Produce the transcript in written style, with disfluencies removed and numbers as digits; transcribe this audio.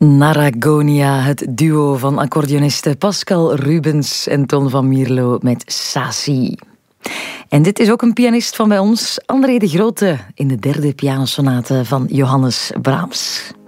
Naragonia, het duo van accordeonisten Pascal Rubens en Ton van Mierlo met Sasi. En dit is ook een pianist van bij ons, André de Grote, in de derde pianosonate van Johannes Brahms.